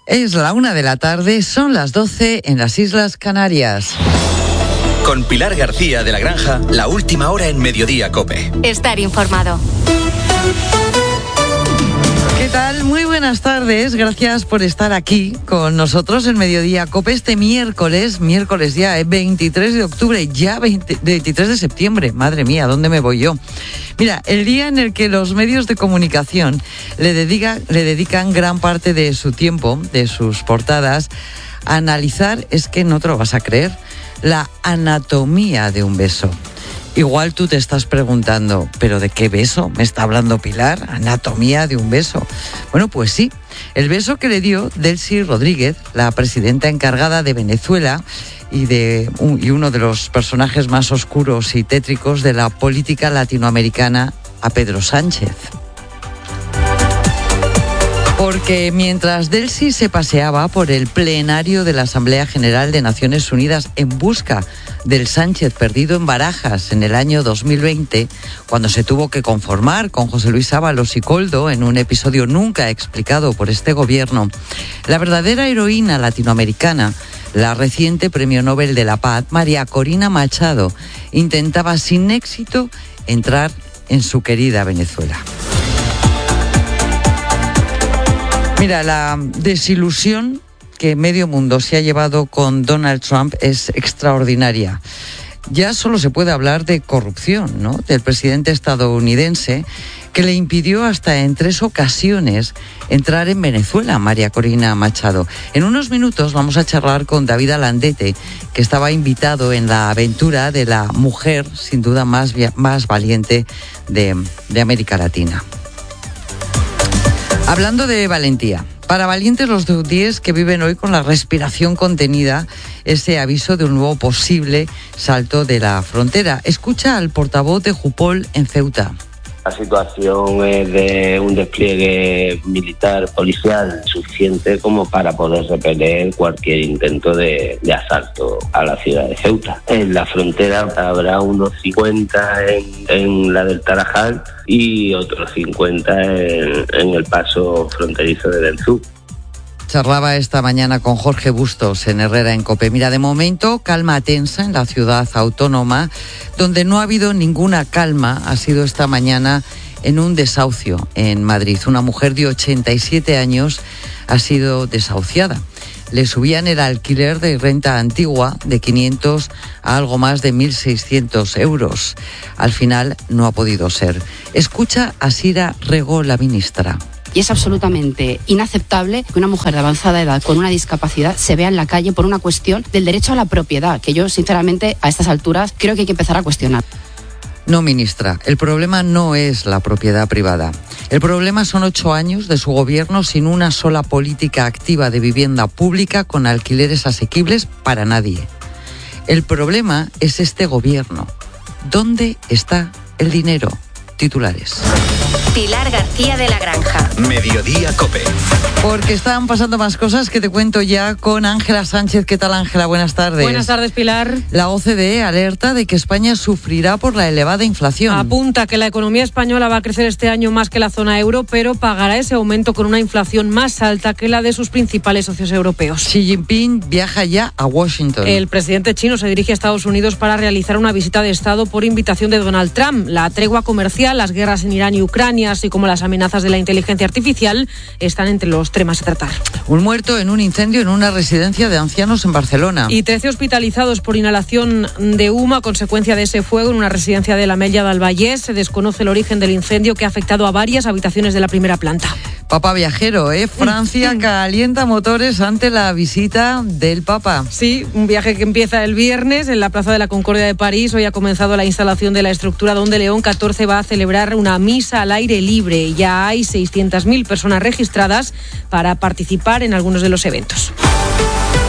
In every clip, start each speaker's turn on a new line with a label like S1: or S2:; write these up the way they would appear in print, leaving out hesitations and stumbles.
S1: Es la 1:00 p.m, son las 12 en las Islas Canarias.
S2: Con Pilar García de la Granja, la última hora en Mediodía COPE.
S3: Estar informado.
S1: ¿Qué tal? Muy buenas tardes. Gracias por estar aquí con nosotros en Mediodía COPE este miércoles ya, 23 de octubre, ya 23 de septiembre. Madre mía, ¿dónde me voy yo? Mira, el día en el que los medios de comunicación le dedican gran parte de su tiempo, de sus portadas, a analizar, es que no te lo vas a creer, la anatomía de un beso. Igual tú te estás preguntando, ¿pero de qué beso me está hablando Pilar? ¿Anatomía de un beso? Bueno, pues sí, el beso que le dio Delcy Rodríguez, la presidenta encargada de Venezuela y uno de los personajes más oscuros y tétricos de la política latinoamericana, a Pedro Sánchez. Porque mientras Delcy se paseaba por el plenario de la Asamblea General de Naciones Unidas en busca del Sánchez perdido en Barajas en el año 2020, cuando se tuvo que conformar con José Luis Ábalos y Koldo en un episodio nunca explicado por este gobierno, la verdadera heroína latinoamericana, la reciente Premio Nobel de la Paz, María Corina Machado, intentaba sin éxito entrar en su querida Venezuela. Mira, la desilusión que medio mundo se ha llevado con Donald Trump es extraordinaria. Ya solo se puede hablar de corrupción, ¿no?, del presidente estadounidense, que le impidió hasta en 3 ocasiones entrar en Venezuela, María Corina Machado. En unos minutos vamos a charlar con David Alandete, que estaba invitado en la aventura de la mujer, sin duda más valiente de América Latina. Hablando de valentía, para valientes los houthíes que viven hoy con la respiración contenida, ese aviso de un nuevo posible salto de la frontera. Escucha al portavoz de Jupol en Ceuta.
S4: La situación es de un despliegue militar, policial, suficiente como para poder repeler cualquier intento de asalto a la ciudad de Ceuta. En la frontera habrá unos 50 en la del Tarajal y otros 50 en el paso fronterizo de Benzú.
S1: Charlaba esta mañana con Jorge Bustos en Herrera en COPE. Mira, de momento, calma tensa en la ciudad autónoma. Donde no ha habido ninguna calma ha sido esta mañana en un desahucio en Madrid. Una mujer de 87 años ha sido desahuciada. Le subían el alquiler de renta antigua de 500 a algo más de 1.600 euros. Al final no ha podido ser. Escucha a Sira Rego, la ministra.
S5: Y es absolutamente inaceptable que una mujer de avanzada edad con una discapacidad se vea en la calle por una cuestión del derecho a la propiedad, que yo, sinceramente, a estas alturas creo que hay que empezar a cuestionar.
S1: No, ministra, el problema no es la propiedad privada. El problema son 8 años de su gobierno sin una sola política activa de vivienda pública con alquileres asequibles para nadie. El problema es este gobierno. ¿Dónde está el dinero? Titulares.
S3: Pilar García de la Granja.
S2: Mediodía COPE.
S1: Porque están pasando más cosas que te cuento ya con Ángela Sánchez. ¿Qué tal, Ángela? Buenas tardes.
S6: Buenas tardes, Pilar.
S1: La OCDE alerta de que España sufrirá por la elevada inflación.
S6: Apunta que la economía española va a crecer este año más que la zona euro, pero pagará ese aumento con una inflación más alta que la de sus principales socios europeos.
S1: Xi Jinping viaja ya a Washington.
S6: El presidente chino se dirige a Estados Unidos para realizar una visita de Estado por invitación de Donald Trump. La tregua comercial, las guerras en Irán y Ucrania, así como las amenazas de la inteligencia artificial, están entre los temas a tratar.
S1: Un muerto en un incendio en una residencia de ancianos en Barcelona.
S6: Y 13 hospitalizados por inhalación de humo a consecuencia de ese fuego en una residencia de la Mella del Vallès. Se desconoce el origen del incendio que ha afectado a varias habitaciones de la primera planta.
S1: Papa viajero, ¿eh? Francia calienta motores ante la visita del Papa.
S6: Sí, un viaje que empieza el viernes en la Plaza de la Concordia de París. Hoy ha comenzado la instalación de la estructura donde León XIV va a celebrar una misa al aire libre. Ya hay 600.000 personas registradas para participar en algunos de los eventos.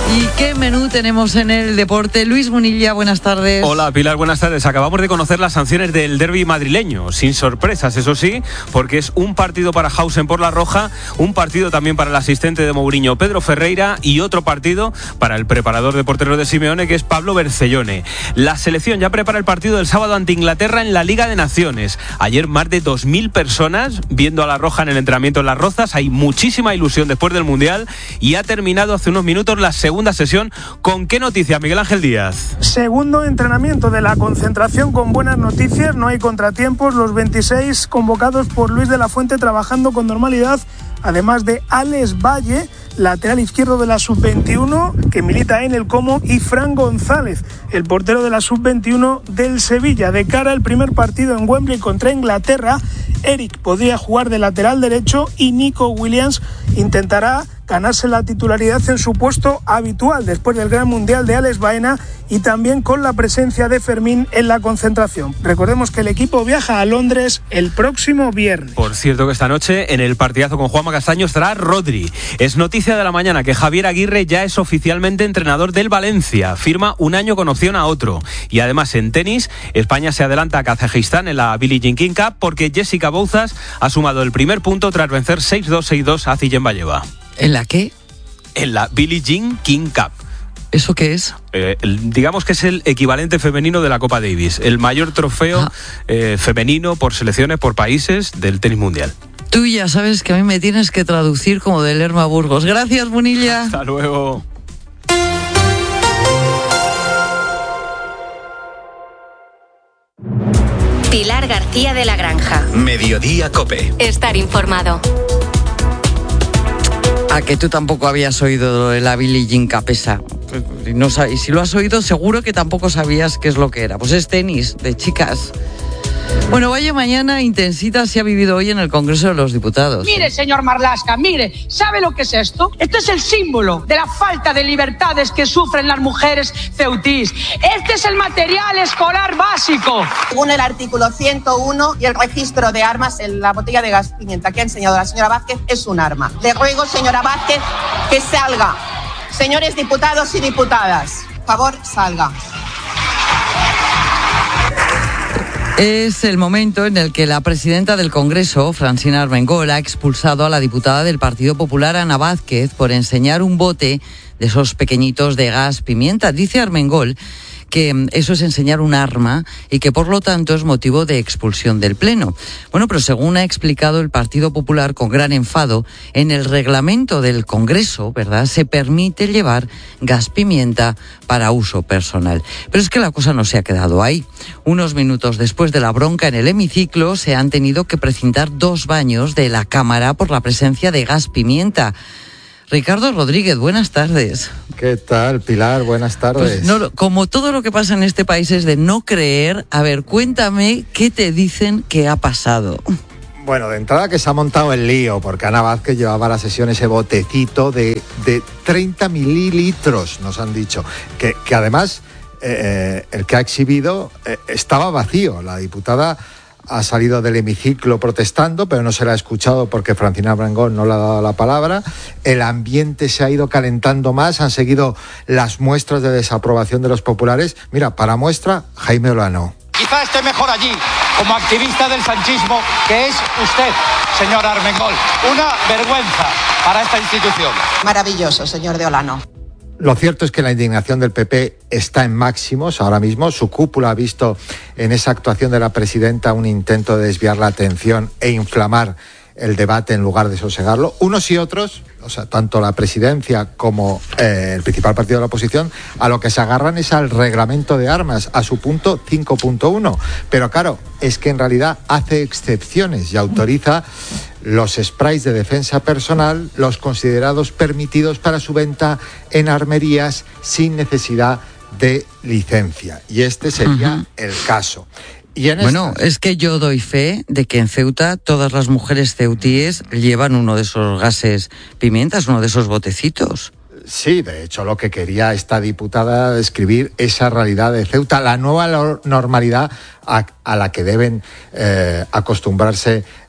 S1: ¿Y qué menú tenemos en el deporte? Luis Munilla, buenas tardes.
S7: Hola Pilar, buenas tardes. Acabamos de conocer las sanciones del derbi madrileño, sin sorpresas, eso sí, porque es un partido para Hausen por la roja, un partido también para el asistente de Mourinho, Pedro Ferreira, y otro partido para el preparador de porteros de Simeone, que es Pablo Bercellone. La selección ya prepara el partido del sábado ante Inglaterra en la Liga de Naciones. Ayer más de 2.000 personas viendo a la roja en el entrenamiento en Las Rozas. Hay muchísima ilusión después del Mundial y ha terminado hace unos minutos la segunda sesión. ¿Con qué noticias, Miguel Ángel Díaz?
S8: Segundo entrenamiento de la concentración con buenas noticias, no hay contratiempos, los 26 convocados por Luis de la Fuente trabajando con normalidad, además de Alex Valle, lateral izquierdo de la Sub-21, que milita en el Como, y Fran González, el portero de la Sub-21 del Sevilla. De cara al primer partido en Wembley contra Inglaterra, Eric podría jugar de lateral derecho y Nico Williams intentará ganarse la titularidad en su puesto habitual después del Gran Mundial de Alex Baena y también con la presencia de Fermín en la concentración. Recordemos que el equipo viaja a Londres el próximo viernes.
S7: Por cierto que esta noche en el partidazo con Juanma Castaño estará Rodri. Es noticia de la mañana que Javier Aguirre ya es oficialmente entrenador del Valencia. Firma un año con opción a otro. Y además en tenis, España se adelanta a Kazajistán en la Billie Jean King Cup porque Jessica Bouzas ha sumado el primer punto tras vencer 6-2, 6-2 a Ziyenbayeva.
S1: ¿En la qué?
S7: En la Billie Jean King Cup.
S1: ¿Eso qué es?
S7: Digamos que es el equivalente femenino de la Copa Davis, el mayor trofeo femenino por selecciones, por países del tenis mundial.
S1: Tú ya sabes que a mí me tienes que traducir como de Lerma Burgos. Gracias, Munilla.
S7: Hasta luego.
S3: Pilar García de la Granja.
S2: Mediodía Cope.
S3: Estar informado.
S1: A que tú tampoco habías oído de la Billie Jean Cup esa. No, y si lo has oído, seguro que tampoco sabías qué es lo que era. Pues es tenis de chicas. Bueno, vaya mañana intensita se ha vivido hoy en el Congreso de los Diputados.
S9: Mire, señor Marlaska, mire, ¿sabe lo que es esto? Esto es el símbolo de la falta de libertades que sufren las mujeres ceutís. Este es el material escolar básico.
S10: Según el artículo 101 y el registro de armas, la botella de gas pimienta que ha enseñado la señora Vázquez es un arma. Le ruego, señora Vázquez, que salga. Señores diputados y diputadas, por favor, salga.
S1: Es el momento en el que la presidenta del Congreso, Francina Armengol, ha expulsado a la diputada del Partido Popular, Ana Vázquez, por enseñar un bote de esos pequeñitos de gas pimienta. Dice Armengol que eso es enseñar un arma y que por lo tanto es motivo de expulsión del Pleno. Bueno, pero según ha explicado el Partido Popular con gran enfado, en el reglamento del Congreso, ¿verdad?, se permite llevar gas pimienta para uso personal. Pero es que la cosa no se ha quedado ahí. Unos minutos después de la bronca en el hemiciclo, se han tenido que precintar 2 baños de la Cámara por la presencia de gas pimienta. Ricardo Rodríguez, buenas tardes.
S11: ¿Qué tal, Pilar? Buenas tardes.
S1: Pues no, como todo lo que pasa en este país es de no creer, a ver, cuéntame qué te dicen que ha pasado.
S11: Bueno, de entrada que se ha montado el lío, porque Ana Vázquez llevaba a la sesión ese botecito de 30 mililitros, nos han dicho, que además el que ha exhibido estaba vacío. La diputada ha salido del hemiciclo protestando, pero no se la ha escuchado porque Francina Armengol no le ha dado la palabra. El ambiente se ha ido calentando más, han seguido las muestras de desaprobación de los populares. Mira, para muestra, Jaime Olano.
S12: Quizá esté mejor allí, como activista del sanchismo, que es usted, señora Armengol. Una vergüenza para esta institución.
S10: Maravilloso, señor de Olano.
S11: Lo cierto es que la indignación del PP está en máximos ahora mismo. Su cúpula ha visto en esa actuación de la presidenta un intento de desviar la atención e inflamar el debate en lugar de sosegarlo. Unos y otros, o sea, tanto la presidencia como el principal partido de la oposición, a lo que se agarran es al reglamento de armas, a su punto 5.1. Pero claro, es que en realidad hace excepciones y autoriza los sprays de defensa personal, los considerados permitidos para su venta en armerías sin necesidad de licencia. Y este sería el caso. Y
S1: bueno, es que yo doy fe de que en Ceuta todas las mujeres ceutíes llevan uno de esos gases pimientas, uno de esos botecitos.
S11: Sí, de hecho lo que quería esta diputada describir esa realidad de Ceuta, la nueva normalidad a la que deben acostumbrarse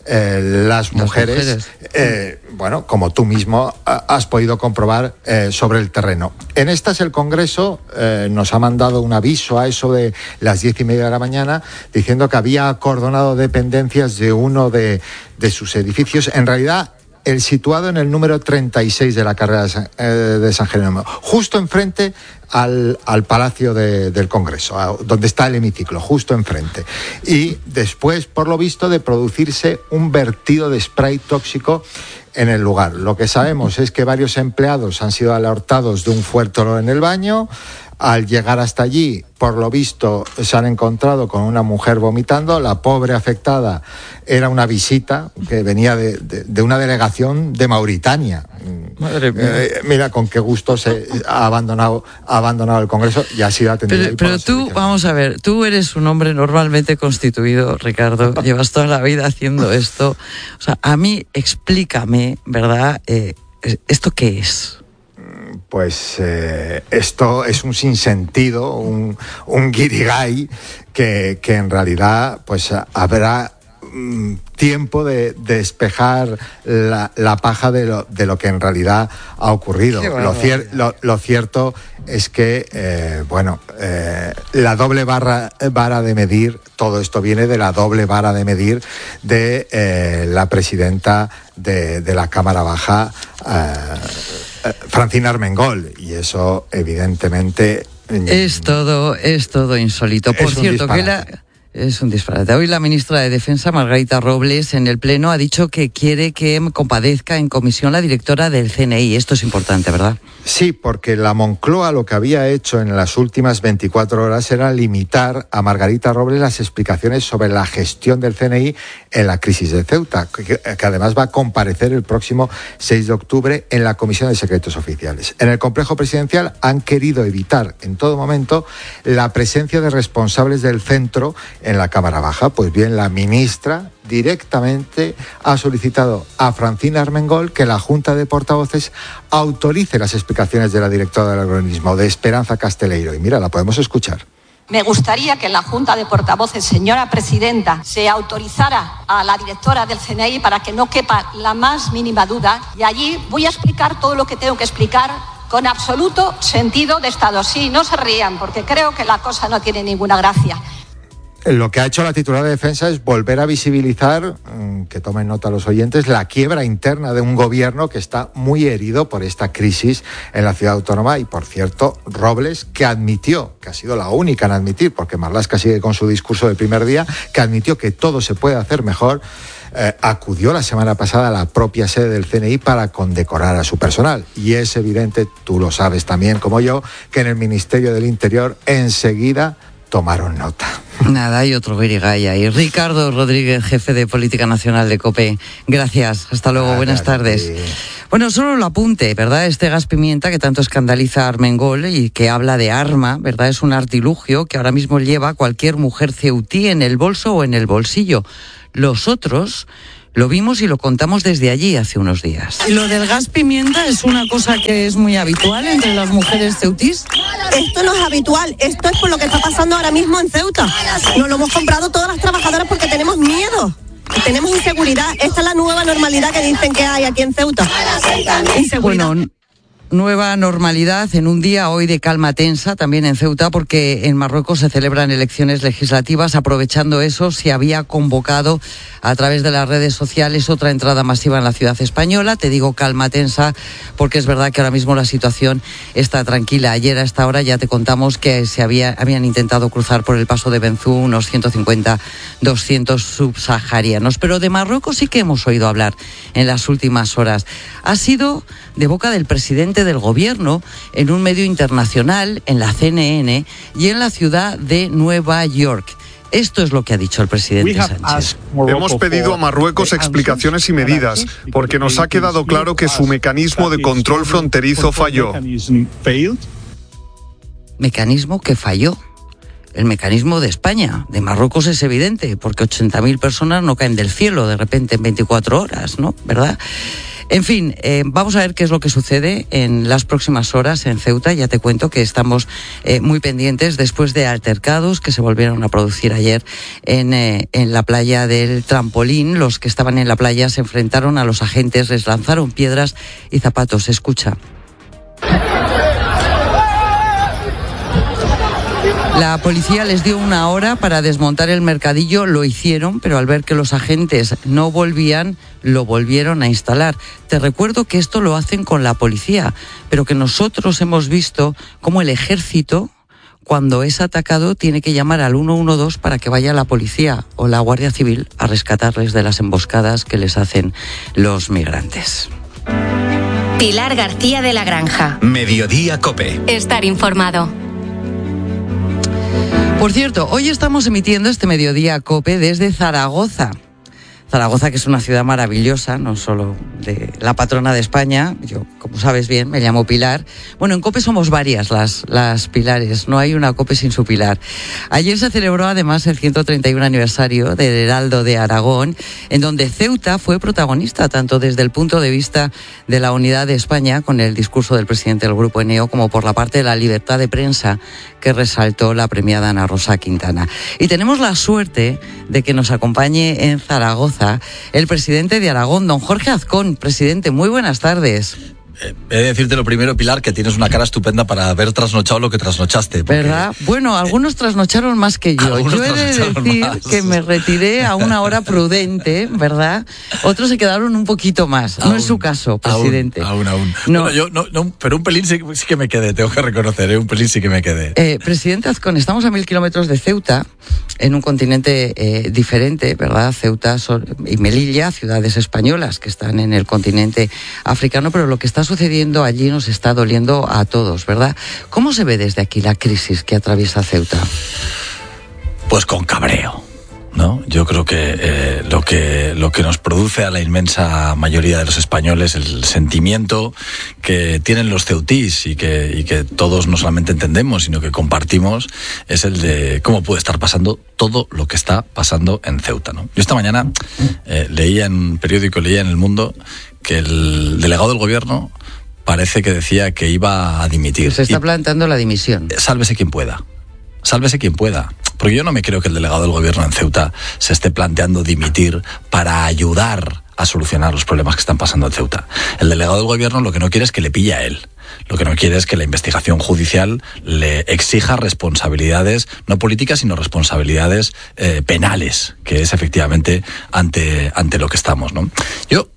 S11: las mujeres. Bueno, como tú mismo has podido comprobar sobre el terreno. En estas el Congreso nos ha mandado un aviso a eso de las 10:30 de la mañana diciendo que había acordonado dependencias de uno de sus edificios. En realidad, el situado en el número 36 de la carrera de San Jerónimo, justo enfrente al Palacio del Congreso, donde está el hemiciclo, justo enfrente. Y después, por lo visto, de producirse un vertido de spray tóxico en el lugar. Lo que sabemos es que varios empleados han sido alertados de un fuerte olor en el baño. Al llegar hasta allí, por lo visto, se han encontrado con una mujer vomitando. La pobre afectada era una visita que venía de una delegación de Mauritania. Madre mía. Mira con qué gusto se ha abandonado el Congreso y ha sido atendido.
S1: Pero tú, vamos a ver, tú eres un hombre normalmente constituido, Ricardo, llevas toda la vida haciendo esto. O sea, a mí explícame, ¿verdad? ¿Esto qué es?
S11: Pues esto es un sinsentido, un guirigay que en realidad pues habrá tiempo de despejar la paja de lo que en realidad ha ocurrido. Lo cierto es que, la doble vara de medir, todo esto viene de la doble vara de medir de la presidenta de la Cámara Baja, Francina Armengol, y eso evidentemente
S1: es todo insólito. Por cierto, es un disparate. Hoy la ministra de Defensa, Margarita Robles, en el Pleno ha dicho que quiere que compadezca en comisión la directora del CNI. Esto es importante, ¿verdad?
S11: Sí, porque la Moncloa lo que había hecho en las últimas 24 horas era limitar a Margarita Robles las explicaciones sobre la gestión del CNI en la crisis de Ceuta, que además va a comparecer el próximo 6 de octubre en la Comisión de Secretos Oficiales. En el complejo presidencial han querido evitar en todo momento la presencia de responsables del centro en la Cámara Baja. Pues bien, la ministra directamente ha solicitado a Francina Armengol que la Junta de Portavoces autorice las explicaciones de la directora del organismo, de Esperanza Casteleiro. Y mira, la podemos escuchar.
S13: Me gustaría que en la Junta de Portavoces, señora presidenta, se autorizara a la directora del CNI para que no quepa la más mínima duda, y allí voy a explicar todo lo que tengo que explicar con absoluto sentido de Estado. Sí, no se rían, porque creo que la cosa no tiene ninguna gracia.
S11: Lo que ha hecho la titular de Defensa es volver a visibilizar, que tomen nota los oyentes, la quiebra interna de un gobierno que está muy herido por esta crisis en la ciudad autónoma. Y, por cierto, Robles, que admitió, que ha sido la única en admitir, porque Marlaska sigue con su discurso del primer día, que admitió que todo se puede hacer mejor, acudió la semana pasada a la propia sede del CNI para condecorar a su personal. Y es evidente, tú lo sabes también como yo, que en el Ministerio del Interior enseguida tomaron nota.
S1: Nada, hay otro guirigay ahí. Ricardo Rodríguez, jefe de Política Nacional de COPE. Gracias, hasta luego, buenas tardes. Bueno, solo lo apunte, ¿verdad? Este gas pimienta que tanto escandaliza a Armengol y que habla de arma, ¿verdad? Es un artilugio que ahora mismo lleva cualquier mujer ceutí en el bolso o en el bolsillo. Los otros lo vimos y lo contamos desde allí hace unos días.
S14: ¿Lo del gas pimienta es una cosa que es muy habitual entre las mujeres ceutís?
S15: Esto no es habitual, esto es por lo que está pasando ahora mismo en Ceuta. Nos lo hemos comprado todas las trabajadoras porque tenemos miedo. Tenemos inseguridad. Esta es la nueva normalidad que dicen que hay aquí en Ceuta. Inseguridad.
S1: Bueno, nueva normalidad en un día hoy de calma tensa también en Ceuta, porque en Marruecos se celebran elecciones legislativas. Aprovechando eso, se había convocado a través de las redes sociales otra entrada masiva en la ciudad española. Te digo calma tensa porque es verdad que ahora mismo la situación está tranquila. Ayer a esta hora ya te contamos que habían intentado cruzar por el paso de Benzú unos 150, 200 subsaharianos. Pero de Marruecos sí que hemos oído hablar en las últimas horas. Ha sido de boca del presidente del gobierno en un medio internacional, en la CNN y en la ciudad de Nueva York. Esto es lo que ha dicho el presidente Sánchez.
S16: Hemos pedido a Marruecos explicaciones y medidas porque nos ha quedado claro que su mecanismo de control fronterizo falló.
S1: Mecanismo que falló. El mecanismo de España, de Marruecos es evidente, porque 80.000 personas no caen del cielo de repente en 24 horas, ¿no? ¿Verdad? En fin, vamos a ver qué es lo que sucede en las próximas horas en Ceuta. Ya te cuento que estamos muy pendientes después de altercados que se volvieron a producir ayer en la playa del Trampolín. Los que estaban en la playa se enfrentaron a los agentes, les lanzaron piedras y zapatos. Escucha. La policía les dio 1 hora para desmontar el mercadillo, lo hicieron, pero al ver que los agentes no volvían, lo volvieron a instalar. Te recuerdo que esto lo hacen con la policía, pero que nosotros hemos visto cómo el ejército, cuando es atacado, tiene que llamar al 112 para que vaya la policía o la Guardia Civil a rescatarles de las emboscadas que les hacen los migrantes.
S3: Pilar García de la Granja.
S2: Mediodía COPE.
S3: Estar informado.
S1: Por cierto, hoy estamos emitiendo este Mediodía COPE desde Zaragoza. Zaragoza, que es una ciudad maravillosa, no solo de la patrona de España. Yo, como sabes bien, me llamo Pilar. Bueno, en COPE somos varias las Pilares, no hay una COPE sin su Pilar. Ayer se celebró además el 131 aniversario del Heraldo de Aragón, en donde Ceuta fue protagonista, tanto desde el punto de vista de la unidad de España, con el discurso del presidente del Grupo Eneo, como por la parte de la libertad de prensa, que resaltó la premiada Ana Rosa Quintana. Y tenemos la suerte de que nos acompañe en Zaragoza el presidente de Aragón, don Jorge Azcón. Presidente, muy buenas tardes.
S17: He de decirte lo primero, Pilar, que tienes una cara estupenda para haber trasnochado lo que trasnochaste.
S1: ¿Verdad? Bueno, algunos trasnocharon más que yo. Yo he de decir que me retiré a una hora prudente, ¿verdad? Otros se quedaron un poquito más. No es su caso, presidente.
S17: Aún.
S1: No.
S17: Bueno, yo no, pero un pelín sí que me quedé, tengo que reconocer, un pelín sí que me quedé.
S1: Presidente Azcón, estamos a 1000 kilómetros de Ceuta, en un continente diferente, ¿verdad? Ceuta y Melilla, ciudades españolas que están en el continente africano, pero lo que está sucediendo allí nos está doliendo a todos, ¿verdad? ¿Cómo se ve desde aquí la crisis que atraviesa Ceuta?
S17: Pues con cabreo, ¿no? Yo creo que lo que nos produce a la inmensa mayoría de los españoles, el sentimiento que tienen los ceutís y que todos no solamente entendemos, sino que compartimos, es el de cómo puede estar pasando todo lo que está pasando en Ceuta, ¿no? Yo esta mañana leía en un periódico, leía en El Mundo, que el delegado del gobierno parece que decía que iba a dimitir.
S1: Se está planteando la dimisión.
S17: Sálvese quien pueda. Sálvese quien pueda. Porque yo no me creo que el delegado del gobierno en Ceuta se esté planteando dimitir para ayudar a solucionar los problemas que están pasando en Ceuta. El delegado del gobierno lo que no quiere es que le pille a él. Lo que no quiere es que la investigación judicial le exija responsabilidades, no políticas, sino responsabilidades penales, que es efectivamente ante lo que estamos, ¿no? Yo,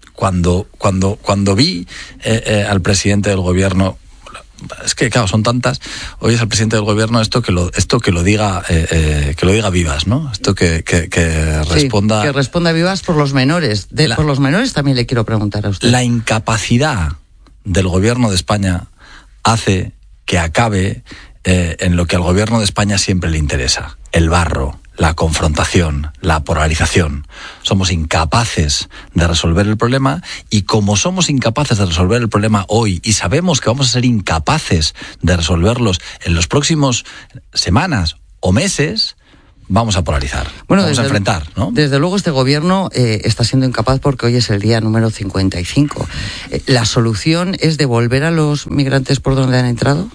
S17: cuando vi al presidente del gobierno, es que claro, son tantas, hoy es al presidente del gobierno esto que lo diga Vivas, ¿no? Esto que responda.
S1: Sí, que responda Vivas por los menores. Por los menores también le quiero preguntar a usted.
S17: La incapacidad del gobierno de España hace que acabe en lo que al gobierno de España siempre le interesa: el barro, la confrontación, la polarización. Somos incapaces de resolver el problema, y como somos incapaces de resolver el problema hoy y sabemos que vamos a ser incapaces de resolverlos en los próximos semanas o meses, vamos a polarizar, vamos a enfrentar, ¿no?
S1: Desde luego este gobierno está siendo incapaz porque hoy es el día número 55. ¿La solución es devolver a los migrantes por donde han entrado?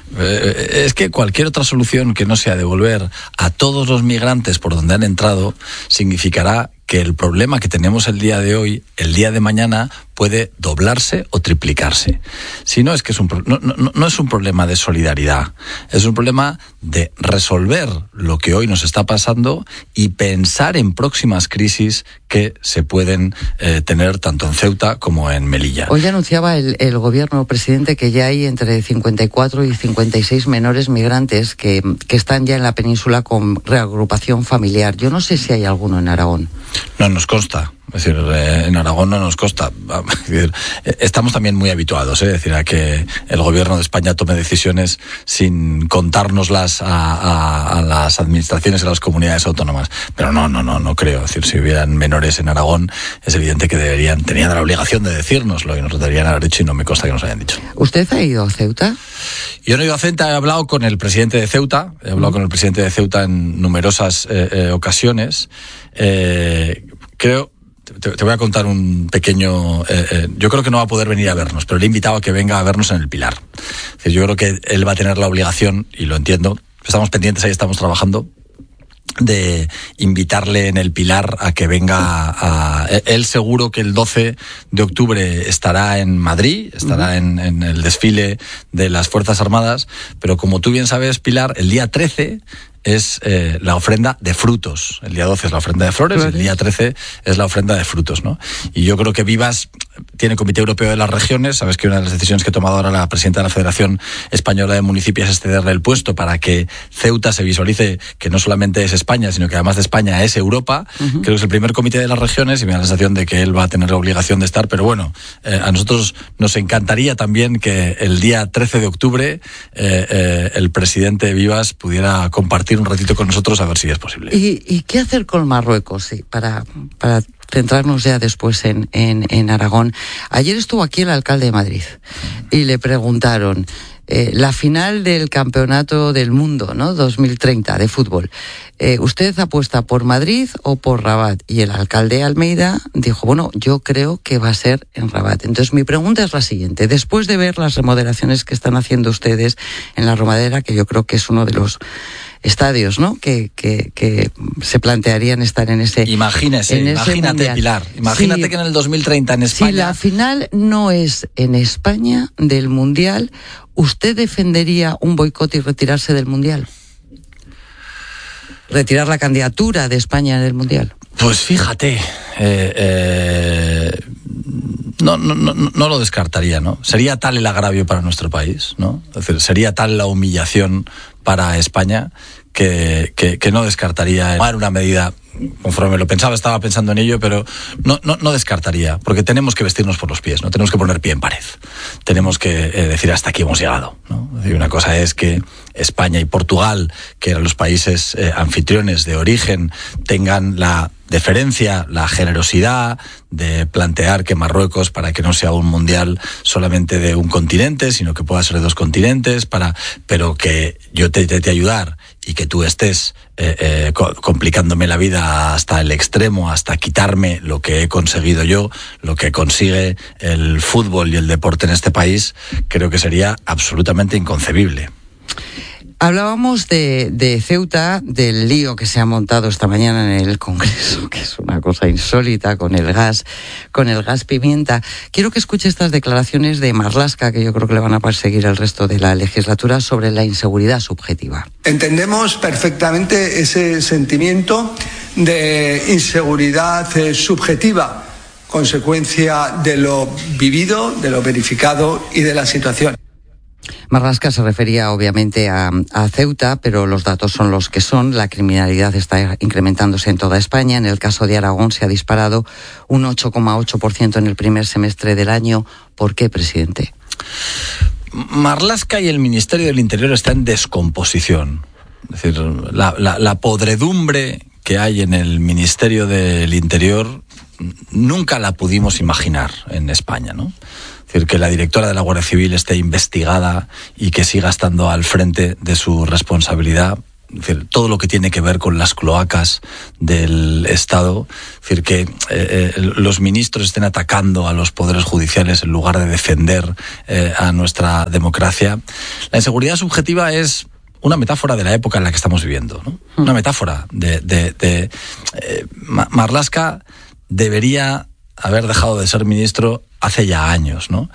S17: Es que cualquier otra solución que no sea devolver a todos los migrantes por donde han entrado significará que el problema que tenemos el día de hoy, el día de mañana, puede doblarse o triplicarse. Si no, es que no es un problema de solidaridad, es un problema de resolver lo que hoy nos está pasando y pensar en próximas crisis que se pueden tener tanto en Ceuta como en Melilla.
S1: Hoy anunciaba el gobierno, presidente, que ya hay entre 54 y 56 menores migrantes que están ya en la península con reagrupación familiar. Yo no sé si hay alguno en Aragón.
S17: No nos consta. Es decir, en Aragón no nos consta. Estamos también muy habituados, es decir, a que el gobierno de España tome decisiones sin contárnoslas a las administraciones y a las comunidades autónomas. Pero no creo. Es decir, si hubieran menores en Aragón, es evidente que tenían la obligación de decírnoslo y nos lo deberían haber dicho, y no me consta que nos hayan dicho.
S1: ¿Usted ha ido a Ceuta?
S17: Yo no he ido a Ceuta, he hablado con el presidente de Ceuta, en numerosas ocasiones. Creo te voy a contar un pequeño... yo creo que no va a poder venir a vernos, pero le he invitado a que venga a vernos en el Pilar. Es decir, yo creo que él va a tener la obligación, y lo entiendo, estamos pendientes, ahí estamos trabajando, de invitarle en el Pilar a que venga él seguro que el 12 de octubre estará en Madrid, estará en el desfile de las Fuerzas Armadas, pero como tú bien sabes, Pilar, el día 13 es la ofrenda de frutos. El día 12 es la ofrenda de flores, el día 13 es la ofrenda de frutos, ¿no? Y yo creo que Vivas tiene Comité Europeo de las Regiones. Sabes que una de las decisiones que ha tomado ahora la presidenta de la Federación Española de Municipios es cederle el puesto para que Ceuta se visualice que no solamente es España, sino que además de España es Europa. Creo que es el primer Comité de las Regiones y me da la sensación de que él va a tener la obligación de estar. Pero bueno, a nosotros nos encantaría también que el día 13 de octubre el presidente Vivas pudiera compartir un ratito con nosotros, a ver si es posible.
S1: ¿Y qué hacer con Marruecos? Sí, para centrarnos ya después en Aragón. Ayer estuvo aquí el alcalde de Madrid y le preguntaron la final del Campeonato del Mundo, ¿no? 2030 de fútbol. ¿Usted apuesta por Madrid o por Rabat? Y el alcalde Almeida dijo, bueno, yo creo que va a ser en Rabat. Entonces mi pregunta es la siguiente. Después de ver las remodelaciones que están haciendo ustedes en la Romareda, que yo creo que es uno de los estadios, ¿no? Que se plantearían estar en ese...
S17: Imagínate, Pilar. Imagínate que en el 2030 en España...
S1: Si la final no es en España del Mundial, ¿usted defendería un boicot y retirarse del Mundial? ¿Retirar la candidatura de España del Mundial?
S17: Pues fíjate, no lo descartaría, ¿no? Sería tal el agravio para nuestro país, ¿no? Es decir, sería tal la humillación para España que no descartaría tomar una medida. Conforme lo pensaba, estaba pensando en ello, pero no descartaría, porque tenemos que vestirnos por los pies, ¿no? Tenemos que poner pie en pared. Tenemos que decir hasta aquí hemos llegado, ¿no? Es decir, una cosa es que España y Portugal, que eran los países anfitriones de origen, tengan la deferencia, la generosidad de plantear que Marruecos, para que no sea un mundial solamente de un continente, sino que pueda ser de dos continentes, pero que yo te ayudar y que tú estés complicándome la vida hasta el extremo, hasta quitarme lo que he conseguido yo, lo que consigue el fútbol y el deporte en este país, creo que sería absolutamente inconcebible.
S1: Hablábamos de Ceuta, del lío que se ha montado esta mañana en el Congreso, que es una cosa insólita con el gas pimienta. Quiero que escuche estas declaraciones de Marlaska, que yo creo que le van a perseguir el resto de la legislatura, sobre la inseguridad subjetiva.
S18: Entendemos perfectamente ese sentimiento de inseguridad subjetiva, consecuencia de lo vivido, de lo verificado y de la situación.
S1: Marlaska se refería obviamente a Ceuta, pero los datos son los que son. La criminalidad está incrementándose en toda España. En el caso de Aragón se ha disparado un 8,8% en el primer semestre del año. ¿Por qué, presidente?
S17: Marlaska y el Ministerio del Interior están en descomposición. Es decir, la podredumbre que hay en el Ministerio del Interior nunca la pudimos imaginar en España, ¿no? Es decir, que la directora de la Guardia Civil esté investigada y que siga estando al frente de su responsabilidad. Es decir, todo lo que tiene que ver con las cloacas del Estado. Es decir, que los ministros estén atacando a los poderes judiciales en lugar de defender a nuestra democracia. La inseguridad subjetiva es una metáfora de la época en la que estamos viviendo, ¿no? Una metáfora de Marlaska debería haber dejado de ser ministro hace ya años, ¿no?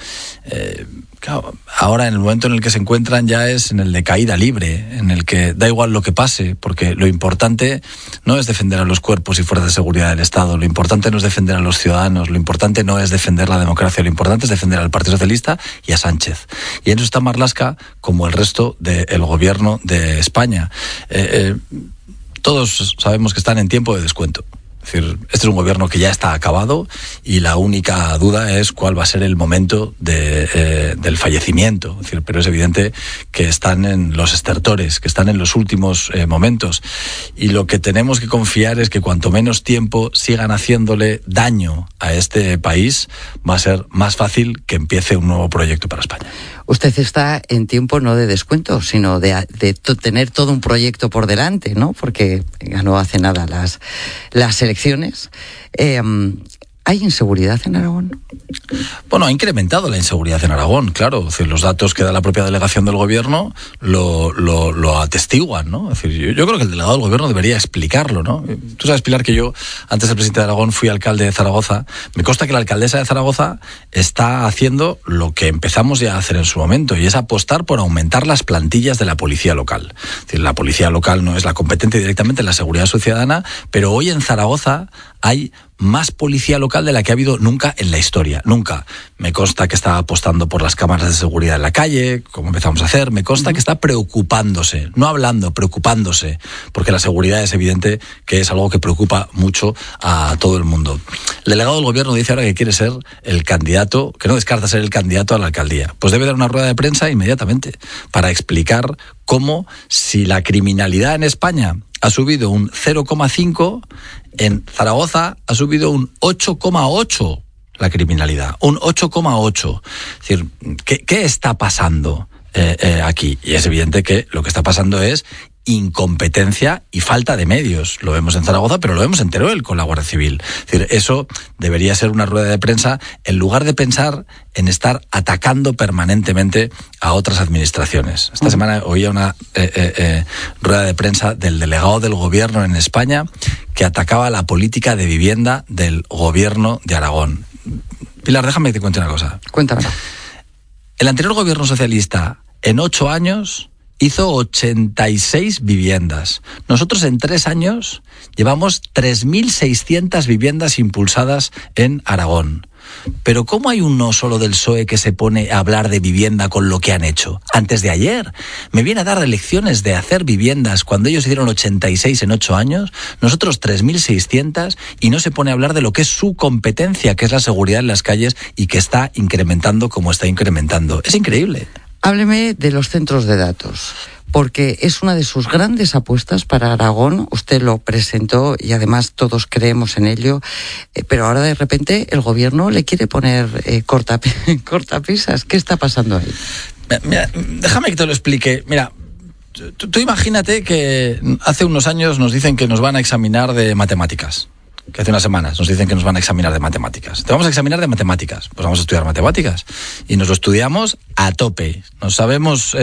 S17: Claro, ahora en el momento en el que se encuentran ya es en el de caída libre, en el que da igual lo que pase, porque lo importante no es defender a los cuerpos y fuerzas de seguridad del Estado, lo importante no es defender a los ciudadanos, lo importante no es defender la democracia, lo importante es defender al Partido Socialista y a Sánchez. Y en eso está Marlaska como el resto del gobierno de España. Todos sabemos que están en tiempo de descuento. Es decir, este es un gobierno que ya está acabado y la única duda es cuál va a ser el momento del fallecimiento. Es decir, pero es evidente que están en los estertores, que están en los últimos momentos. Y lo que tenemos que confiar es que cuanto menos tiempo sigan haciéndole daño a este país, va a ser más fácil que empiece un nuevo proyecto para España.
S1: Usted está en tiempo no de descuento, sino de tener todo un proyecto por delante, ¿no? Porque ganó hace nada las elecciones. ¿Hay inseguridad en Aragón?
S17: Bueno, ha incrementado la inseguridad en Aragón, claro. Es decir, los datos que da la propia delegación del gobierno lo atestiguan, ¿no? Es decir, yo creo que el delegado del gobierno debería explicarlo, ¿no? Tú sabes, Pilar, que yo, antes del presidente de Aragón, fui alcalde de Zaragoza. Me consta que la alcaldesa de Zaragoza está haciendo lo que empezamos ya a hacer en su momento, y es apostar por aumentar las plantillas de la policía local. Es decir, la policía local no es la competente directamente en la seguridad ciudadana, pero hoy en Zaragoza hay más policía local de la que ha habido nunca en la historia, nunca. Me consta que está apostando por las cámaras de seguridad en la calle, como empezamos a hacer. Me consta que está preocupándose, no hablando, preocupándose, porque la seguridad es evidente que es algo que preocupa mucho a todo el mundo. El delegado del gobierno dice ahora que quiere ser el candidato, que no descarta ser el candidato a la alcaldía. Pues debe dar una rueda de prensa inmediatamente para explicar cómo, si la criminalidad en España ha subido un 0,5, en Zaragoza ha subido un 8,8 la criminalidad, un 8,8. Es decir, ¿qué está pasando aquí? Y es evidente que lo que está pasando es incompetencia y falta de medios. Lo vemos en Zaragoza, pero lo vemos en Teruel con la Guardia Civil. Es decir, eso debería ser una rueda de prensa en lugar de pensar en estar atacando permanentemente a otras administraciones. Esta semana oía una rueda de prensa del delegado del gobierno en España que atacaba la política de vivienda del gobierno de Aragón. Pilar, déjame que te cuente una cosa.
S1: Cuéntame.
S17: El anterior gobierno socialista, en 8 años, hizo 86 viviendas. Nosotros en 3 años llevamos 3.600 viviendas impulsadas en Aragón. Pero ¿cómo hay uno solo del PSOE que se pone a hablar de vivienda con lo que han hecho? Antes de ayer me viene a dar lecciones de hacer viviendas cuando ellos hicieron 86 en 8 años, nosotros 3.600, y no se pone a hablar de lo que es su competencia, que es la seguridad en las calles, y que está incrementando como está incrementando. Es increíble.
S1: Hábleme de los centros de datos, porque es una de sus grandes apuestas para Aragón. Usted lo presentó y además todos creemos en ello, pero ahora de repente el gobierno le quiere poner cortapisas. ¿Qué está pasando ahí?
S17: Mira, déjame que te lo explique. Mira, tú imagínate que hace unos años nos dicen que nos van a examinar de matemáticas. Que hace unas semanas nos dicen que nos van a examinar de matemáticas. Te vamos a examinar de matemáticas. Pues vamos a estudiar matemáticas. Y nos lo estudiamos a tope. Nos sabemos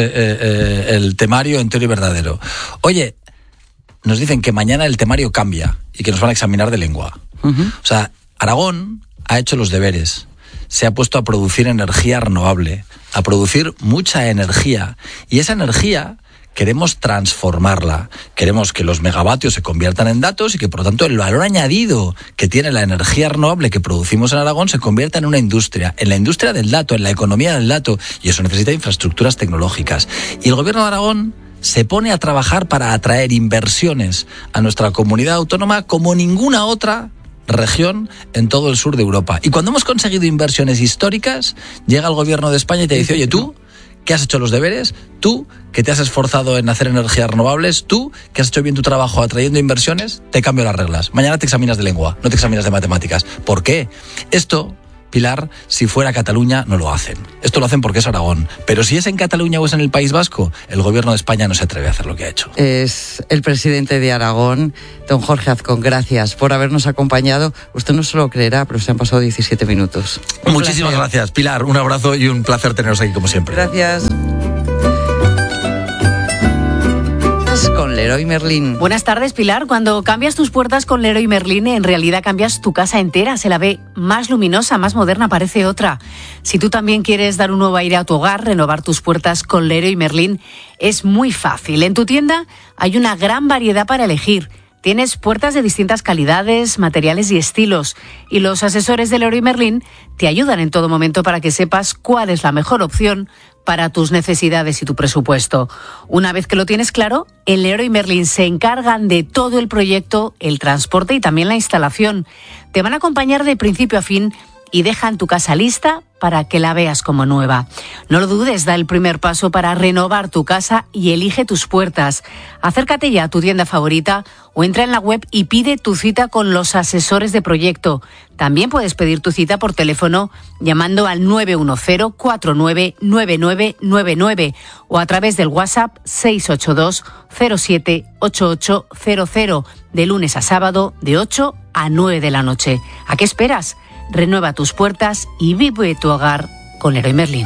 S17: el temario entero y verdadero. Oye, nos dicen que mañana el temario cambia y que nos van a examinar de lengua. O sea, Aragón ha hecho los deberes. Se ha puesto a producir energía renovable, a producir mucha energía. Y esa energía queremos transformarla, queremos que los megavatios se conviertan en datos y que por lo tanto el valor añadido que tiene la energía renovable que producimos en Aragón se convierta en una industria, en la industria del dato, en la economía del dato, y eso necesita infraestructuras tecnológicas. Y el gobierno de Aragón se pone a trabajar para atraer inversiones a nuestra comunidad autónoma como ninguna otra región en todo el sur de Europa. Y cuando hemos conseguido inversiones históricas, llega el gobierno de España y te dice, oye, tú, que has hecho los deberes, tú que te has esforzado en hacer energías renovables, tú que has hecho bien tu trabajo atrayendo inversiones, te cambio las reglas. Mañana te examinas de lengua, no te examinas de matemáticas. ¿Por qué? Esto, Pilar, si fuera Cataluña no lo hacen. Esto lo hacen porque es Aragón. Pero si es en Cataluña o es en el País Vasco, el gobierno de España no se atreve a hacer lo que ha hecho.
S1: Es el presidente de Aragón, don Jorge Azcón. Gracias por habernos acompañado. Usted no se lo creerá, pero se han pasado 17 minutos.
S17: Muchísimas gracias, Pilar. Un abrazo y un placer teneros aquí como siempre.
S1: Gracias. Con Leroy Merlin.
S19: Buenas tardes, Pilar. Cuando cambias tus puertas con Leroy Merlin, en realidad cambias tu casa entera. Se la ve más luminosa, más moderna, parece otra. Si tú también quieres dar un nuevo aire a tu hogar, renovar tus puertas con Leroy Merlin, es muy fácil. En tu tienda hay una gran variedad para elegir. Tienes puertas de distintas calidades, materiales y estilos. Y los asesores de Leroy Merlin te ayudan en todo momento para que sepas cuál es la mejor opción para tus necesidades y tu presupuesto. Una vez que lo tienes claro, en Leroy Merlin se encargan de todo el proyecto, el transporte y también la instalación. Te van a acompañar de principio a fin y dejan tu casa lista para que la veas como nueva. No lo dudes, da el primer paso para renovar tu casa y elige tus puertas. Acércate ya a tu tienda favorita o entra en la web y pide tu cita con los asesores de proyecto. También puedes pedir tu cita por teléfono llamando al 910-499999 o a través del WhatsApp 682 07 8800 de lunes a sábado de 8 a 9 de la noche. ¿A qué esperas? renueva tus puertas y vive tu hogar con Leroy Merlin.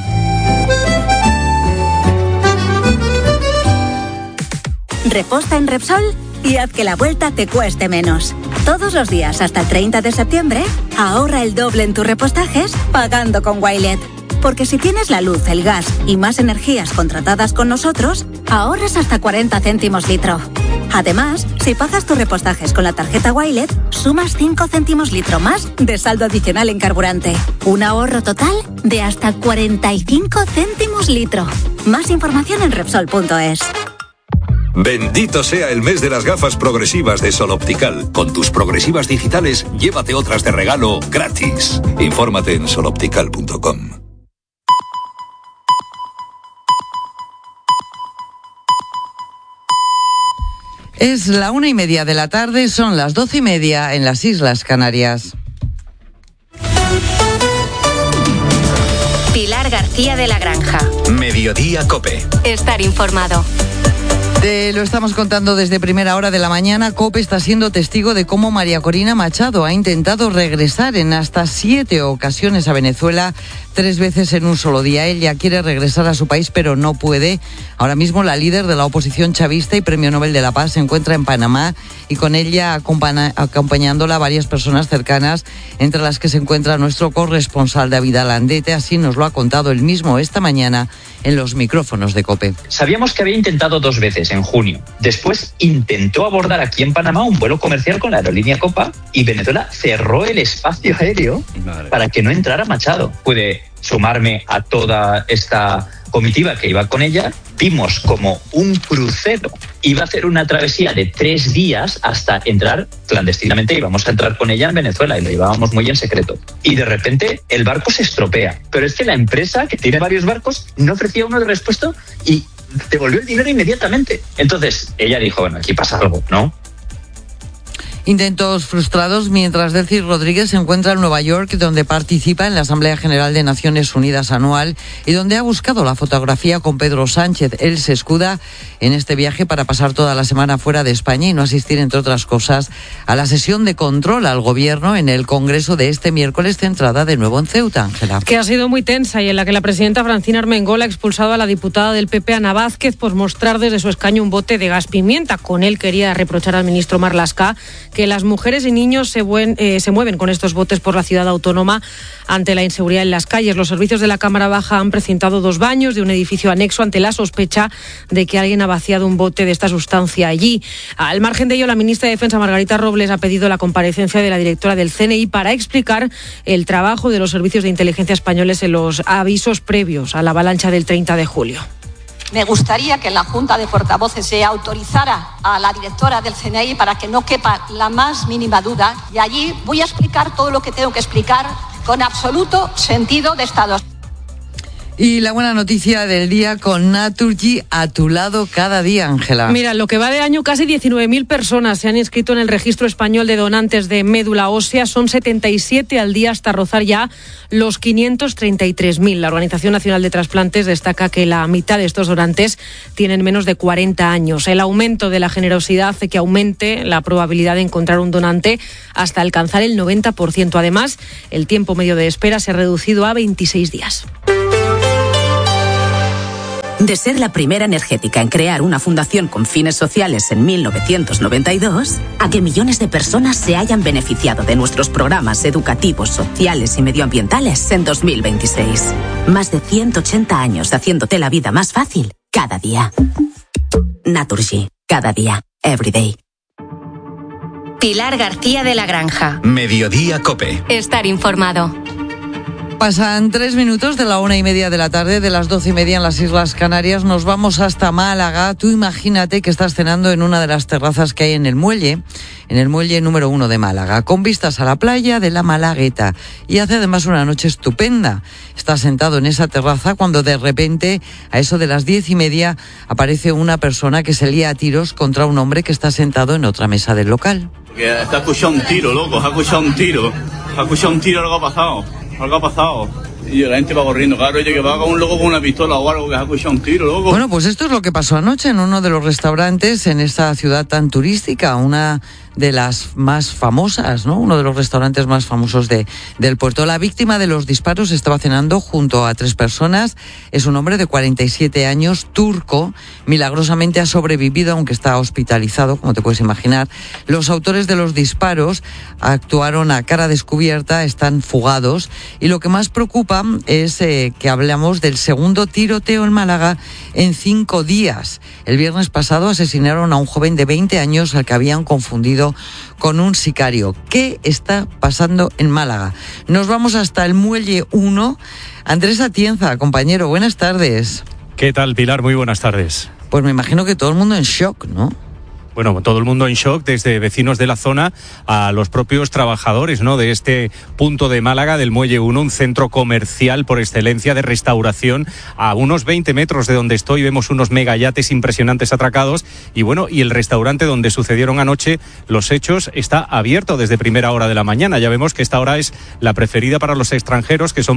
S20: Reposta en Repsol y haz que la vuelta te cueste menos. Todos los días hasta el 30 de septiembre, ahorra el doble en tus repostajes pagando con Wilet. Porque si tienes la luz, el gas y más energías contratadas con nosotros, ahorras hasta 40 céntimos litro. Además, si pagas tus repostajes con la tarjeta Wilet, sumas 5 céntimos litro más de saldo adicional en carburante. Un ahorro total de hasta 45 céntimos litro. Más información en Repsol.es.
S21: Bendito sea el mes de las gafas progresivas de Sol Optical. Con tus progresivas digitales, llévate otras de regalo gratis. Infórmate en soloptical.com.
S1: Es la 1:30 de la tarde, son las 12:30 en las Islas Canarias.
S3: Pilar García de la Granja.
S2: Mediodía COPE.
S3: Estar informado.
S1: Te lo estamos contando desde primera hora de la mañana. COPE está siendo testigo de cómo María Corina Machado ha intentado regresar en hasta 7 ocasiones a Venezuela, 3 veces en un solo día. Ella quiere regresar a su país, pero no puede. Ahora mismo la líder de la oposición chavista y Premio Nobel de la Paz se encuentra en Panamá y con ella acompañándola varias personas cercanas, entre las que se encuentra nuestro corresponsal David Alandete. Así nos lo ha contado él mismo esta mañana en los micrófonos de COPE.
S22: Sabíamos que había intentado 2 veces en junio. Después intentó abordar aquí en Panamá un vuelo comercial con la aerolínea Copa y Venezuela cerró el espacio aéreo para que no entrara Machado. Pude sumarme a toda esta comitiva que iba con ella. Vimos como un crucero iba a hacer una travesía de 3 días hasta entrar clandestinamente. Íbamos a entrar con ella en Venezuela y lo llevábamos muy en secreto. Y de repente el barco se estropea. Pero es que la empresa, que tiene varios barcos, no ofrecía uno de repuesto y devolvió el dinero inmediatamente. Entonces ella dijo, bueno, aquí pasa algo, ¿no?
S1: Intentos frustrados mientras Delcy Rodríguez se encuentra en Nueva York, donde participa en la Asamblea General de Naciones Unidas anual y donde ha buscado la fotografía con Pedro Sánchez. Él se escuda en este viaje para pasar toda la semana fuera de España y no asistir, entre otras cosas, a la sesión de control al gobierno en el Congreso de este miércoles, centrada de nuevo en Ceuta. Ángela.
S6: Que ha sido muy tensa y en la que la presidenta Francina Armengol ha expulsado a la diputada del PP, Ana Vázquez, por mostrar desde su escaño un bote de gas pimienta. Con él quería reprochar al ministro Marlaska que las mujeres y niños se mueven con estos botes por la ciudad autónoma ante la inseguridad en las calles. Los servicios de la Cámara Baja han precintado 2 baños de un edificio anexo ante la sospecha de que alguien ha vaciado un bote de esta sustancia allí. Al margen de ello, la ministra de Defensa, Margarita Robles, ha pedido la comparecencia de la directora del CNI para explicar el trabajo de los servicios de inteligencia españoles en los avisos previos a la avalancha del 30 de julio.
S13: Me gustaría que en la Junta de Portavoces se autorizara a la directora del CNI para que no quepa la más mínima duda y allí voy a explicar todo lo que tengo que explicar con absoluto sentido de Estado.
S1: Y la buena noticia del día con Naturgy a tu lado cada día, Ángela.
S6: Mira, lo que va de año, casi 19.000 personas se han inscrito en el registro español de donantes de médula ósea. Son 77 al día hasta rozar ya los 533.000. La Organización Nacional de Trasplantes destaca que la mitad de estos donantes tienen menos de 40 años. El aumento de la generosidad hace que aumente la probabilidad de encontrar un donante hasta alcanzar el 90%. Además, el tiempo medio de espera se ha reducido a 26 días.
S23: De ser la primera energética en crear una fundación con fines sociales en 1992, a que millones de personas se hayan beneficiado de nuestros programas educativos, sociales y medioambientales en 2026. Más de 180 años haciéndote la vida más fácil cada día. Naturgy, cada día, every day.
S3: Pilar García de la Granja.
S2: Mediodía COPE.
S3: Estar informado.
S1: Pasan 3 minutos de la 1:30 de la tarde, de las 12:30 en las Islas Canarias. Nos vamos hasta Málaga. Tú imagínate que estás cenando en una de las terrazas que hay en el muelle número 1 de Málaga, con vistas a la playa de la Malagueta. Y hace además una noche estupenda. Estás sentado en esa terraza cuando de repente, a eso de las 10:30, aparece una persona que se lía a tiros contra un hombre que está sentado en otra mesa del local.
S24: Que está escuchando un tiro, loco, ha escuchado un tiro, algo ha pasado. Algo ha pasado.
S4: Y la gente va corriendo, claro, oye, que va con un loco con una pistola o algo, que se ha escuchado un tiro, loco.
S1: Bueno, pues esto es lo que pasó anoche en uno de los restaurantes en esta ciudad tan turística, una de las más famosas, ¿no? Uno de los restaurantes más famosos del puerto. La víctima de los disparos estaba cenando junto a 3 personas. Es un hombre de 47 años, turco. Milagrosamente ha sobrevivido, aunque está hospitalizado, como te puedes imaginar. Los autores de los disparos actuaron a cara descubierta, están fugados. Y lo que más preocupa es que hablamos del segundo tiroteo en Málaga en 5 días. El viernes pasado asesinaron a un joven de 20 años al que habían confundido con un sicario. ¿Qué está pasando en Málaga? Nos vamos hasta el Muelle 1. Andrés Atienza, compañero, buenas tardes.
S5: ¿Qué tal, Pilar? Muy buenas tardes.
S1: Pues me imagino que todo el mundo en shock, ¿no?
S5: Bueno, todo el mundo en shock, desde vecinos de la zona a los propios trabajadores, ¿no?, de este punto de Málaga, del Muelle 1, un centro comercial por excelencia de restauración. A unos 20 metros de donde estoy vemos unos megayates impresionantes atracados y bueno, y el restaurante donde sucedieron anoche los hechos está abierto desde primera hora de la mañana. Ya vemos que esta hora es la preferida para los extranjeros, que son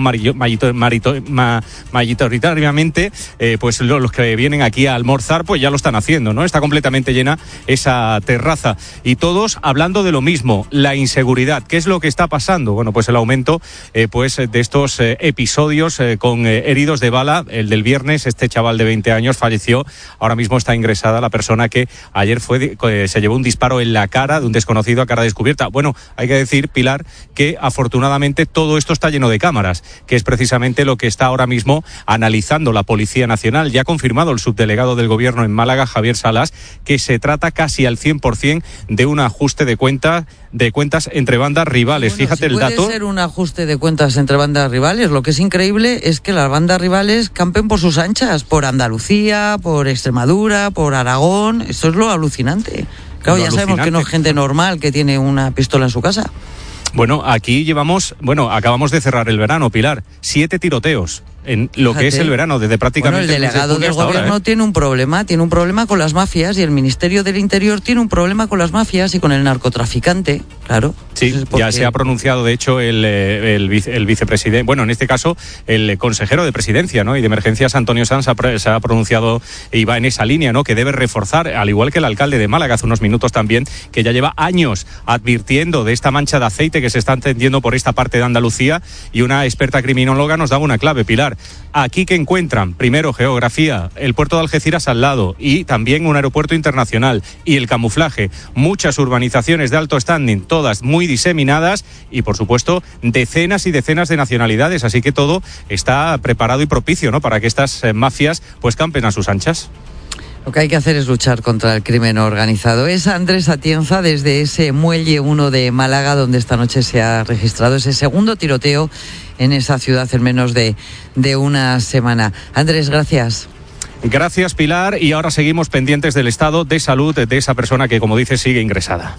S5: mayoritariamente pues los que vienen aquí a almorzar, pues ya lo están haciendo, ¿no? Está completamente llena esa terraza y todos hablando de lo mismo, la inseguridad. ¿Qué es lo que está pasando? Bueno, pues el aumento pues de estos episodios con heridos de bala. El del viernes, este chaval de 20 años falleció. Ahora mismo está ingresada la persona que ayer se llevó un disparo en la cara de un desconocido a cara descubierta. Bueno, hay que decir, Pilar, que afortunadamente todo esto está lleno de cámaras, que es precisamente lo que está ahora mismo analizando la Policía Nacional. Ya ha confirmado el subdelegado del Gobierno en Málaga, Javier Salas, que se trata casi al 100% de un ajuste de cuentas entre bandas rivales. Bueno, fíjate el dato.
S1: Puede ser un ajuste de cuentas entre bandas rivales. Lo que es increíble es que las bandas rivales campen por sus anchas, por Andalucía, por Extremadura, por Aragón. Eso es lo alucinante. Claro, ya sabemos que no es gente normal que tiene una pistola en su casa.
S5: Bueno, aquí acabamos de cerrar el verano, Pilar. 7 tiroteos en lo que es el verano, desde prácticamente...
S1: Bueno, el delegado del gobierno tiene un problema con las mafias, y el Ministerio del Interior tiene un problema con las mafias y con el narcotraficante, claro.
S5: Sí, ya se ha pronunciado, de hecho, el vicepresidente, bueno, en este caso, el consejero de Presidencia, ¿no?, y de Emergencias, Antonio Sanz, se ha pronunciado y va en esa línea, ¿no?, que debe reforzar, al igual que el alcalde de Málaga hace unos minutos también, que ya lleva años advirtiendo de esta mancha de aceite que se está encendiendo por esta parte de Andalucía, y una experta criminóloga nos daba una clave, Pilar. Aquí que encuentran, primero, geografía, el puerto de Algeciras al lado y también un aeropuerto internacional, y el camuflaje, muchas urbanizaciones de alto standing, todas muy diseminadas, y por supuesto decenas y decenas de nacionalidades, así que todo está preparado y propicio, ¿no?, para que estas mafias pues campen a sus anchas.
S1: Lo que hay que hacer es luchar contra el crimen organizado. Es Andrés Atienza desde ese Muelle 1 de Málaga, donde esta noche se ha registrado ese segundo tiroteo en esa ciudad en menos de una semana. Andrés, gracias.
S5: Gracias, Pilar, y ahora seguimos pendientes del estado de salud de esa persona que, como dice, sigue ingresada.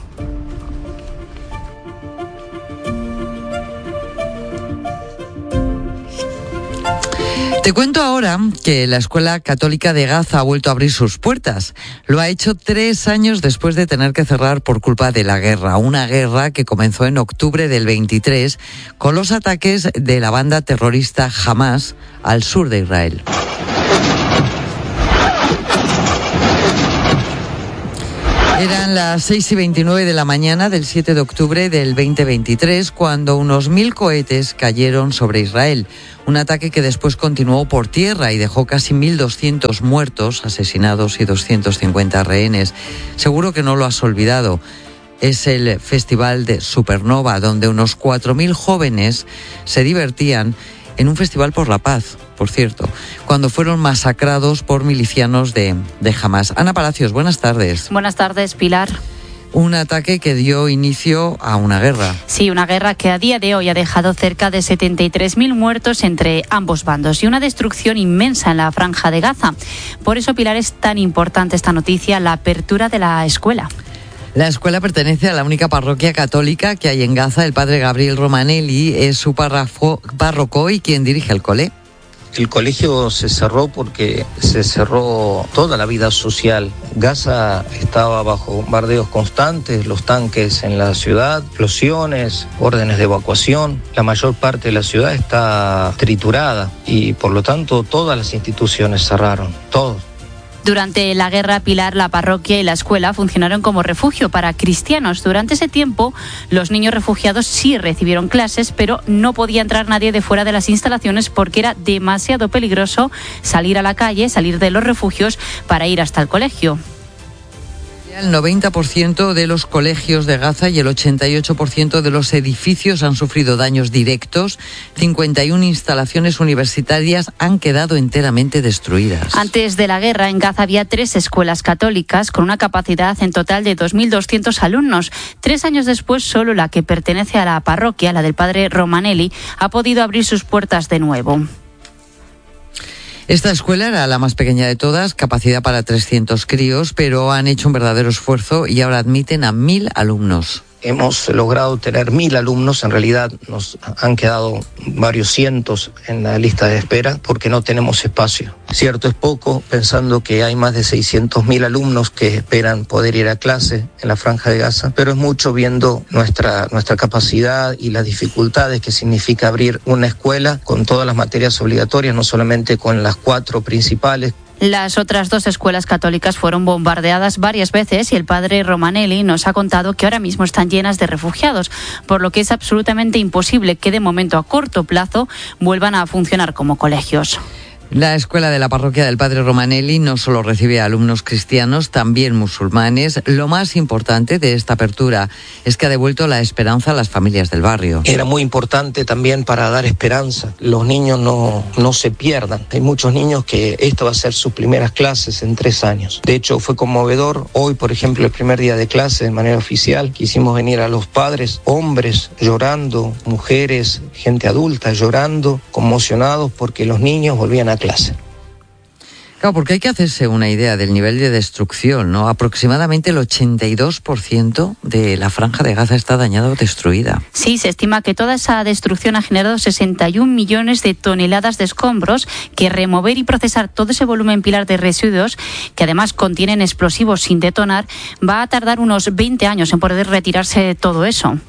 S1: Te cuento ahora que la Escuela Católica de Gaza ha vuelto a abrir sus puertas. Lo ha hecho 3 años después de tener que cerrar por culpa de la guerra. Una guerra que comenzó en octubre del 23 con los ataques de la banda terrorista Hamas al sur de Israel. Eran las 6:29 de la mañana del 7 de octubre del 2023 cuando unos 1000 cohetes cayeron sobre Israel. Un ataque que después continuó por tierra y dejó casi 1.200 muertos, asesinados y 250 rehenes. Seguro que no lo has olvidado. Es el Festival de Supernova, donde unos 4.000 jóvenes se divertían en un festival por la paz, por cierto, cuando fueron masacrados por milicianos de Hamas. Ana Palacios, buenas tardes.
S8: Buenas tardes, Pilar.
S1: Un ataque que dio inicio a una guerra.
S8: Sí, una guerra que a día de hoy ha dejado cerca de 73.000 muertos entre ambos bandos y una destrucción inmensa en la franja de Gaza. Por eso, Pilar, es tan importante esta noticia, la apertura de la escuela.
S1: La escuela pertenece a la única parroquia católica que hay en Gaza. El padre Gabriel Romanelli es su párroco y quien dirige el cole.
S7: El colegio se cerró porque se cerró toda la vida social. Gaza estaba bajo bombardeos constantes, los tanques en la ciudad, explosiones, órdenes de evacuación. La mayor parte de la ciudad está triturada y por lo tanto todas las instituciones cerraron, todos.
S8: Durante la guerra, Pilar, la parroquia y la escuela funcionaron como refugio para cristianos. Durante ese tiempo, los niños refugiados sí recibieron clases, pero no podía entrar nadie de fuera de las instalaciones porque era demasiado peligroso salir a la calle, salir de los refugios para ir hasta el colegio.
S1: El 90% de los colegios de Gaza y el 88% de los edificios han sufrido daños directos. 51 instalaciones universitarias han quedado enteramente destruidas.
S8: Antes de la guerra, en Gaza había 3 escuelas católicas con una capacidad en total de 2.200 alumnos. 3 años después, solo la que pertenece a la parroquia, la del padre Romanelli, ha podido abrir sus puertas de nuevo.
S1: Esta escuela era la más pequeña de todas, capacidad para 300 críos, pero han hecho un verdadero esfuerzo y ahora admiten a 1.000 alumnos.
S7: Hemos logrado tener 1.000 alumnos, en realidad nos han quedado varios cientos en la lista de espera porque no tenemos espacio. Cierto es poco, pensando que hay más de 600.000 alumnos que esperan poder ir a clase en la Franja de Gaza, pero es mucho viendo nuestra capacidad y las dificultades que significa abrir una escuela con todas las materias obligatorias, no solamente con las 4 principales.
S8: Las otras 2 escuelas católicas fueron bombardeadas varias veces y el padre Romanelli nos ha contado que ahora mismo están llenas de refugiados, por lo que es absolutamente imposible que de momento a corto plazo vuelvan a funcionar como colegios.
S1: La escuela de la parroquia del padre Romanelli no solo recibe a alumnos cristianos, también musulmanes. Lo más importante de esta apertura es que ha devuelto la esperanza a las familias del barrio.
S7: Era muy importante también para dar esperanza. Los niños no se pierdan. Hay muchos niños que esta va a ser sus primeras clases en 3 años. De hecho, fue conmovedor. Hoy, por ejemplo, el primer día de clase de manera oficial, quisimos venir a los padres, hombres llorando, mujeres, gente adulta llorando, conmocionados porque los niños volvían a clase.
S1: Claro, porque hay que hacerse una idea del nivel de destrucción, ¿no? Aproximadamente el 82% de la Franja de Gaza está dañada o destruida.
S8: Sí, se estima que toda esa destrucción ha generado 61 millones de toneladas de escombros, que remover y procesar todo ese volumen pilar de residuos, que además contienen explosivos sin detonar, va a tardar unos 20 años en poder retirarse todo eso.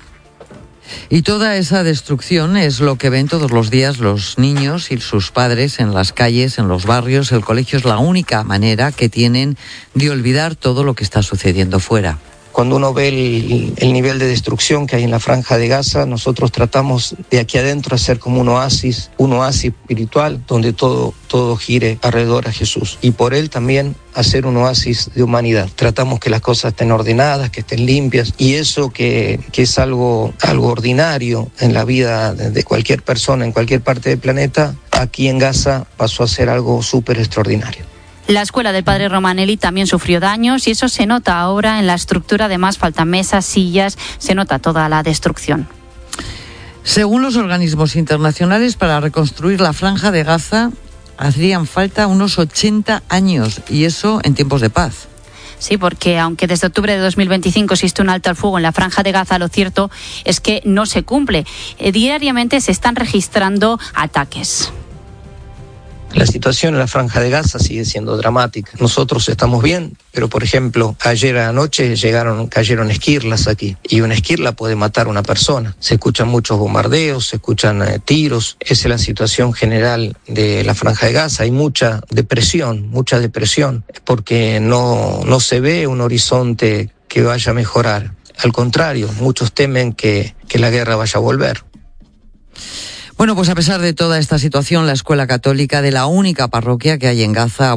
S1: Y toda esa destrucción es lo que ven todos los días los niños y sus padres en las calles, en los barrios. El colegio es la única manera que tienen de olvidar todo lo que está sucediendo fuera.
S7: Cuando uno ve el nivel de destrucción que hay en la Franja de Gaza, nosotros tratamos de aquí adentro hacer como un oasis espiritual, donde todo gire alrededor a Jesús. Y por él también hacer un oasis de humanidad. Tratamos que las cosas estén ordenadas, que estén limpias, y eso que es algo ordinario en la vida de cualquier persona en cualquier parte del planeta, aquí en Gaza pasó a ser algo súper extraordinario.
S8: La escuela del padre Romanelli también sufrió daños y eso se nota ahora en la estructura. Además, faltan mesas, sillas, se nota toda la destrucción.
S1: Según los organismos internacionales, para reconstruir la Franja de Gaza harían falta unos 80 años, y eso en tiempos de paz.
S8: Sí, porque aunque desde octubre de 2025 existe un alto al fuego en la Franja de Gaza, lo cierto es que no se cumple. Diariamente se están registrando ataques.
S7: La situación en la Franja de Gaza sigue siendo dramática. Nosotros estamos bien, pero por ejemplo, ayer anoche cayeron esquirlas aquí, y una esquirla puede matar a una persona. Se escuchan muchos bombardeos, se escuchan tiros. Esa es la situación general de la Franja de Gaza. Hay mucha depresión, porque no se ve un horizonte que vaya a mejorar. Al contrario, muchos temen que la guerra vaya a volver.
S1: Bueno, pues a pesar de toda esta situación, la escuela católica de la única parroquia que hay en Gaza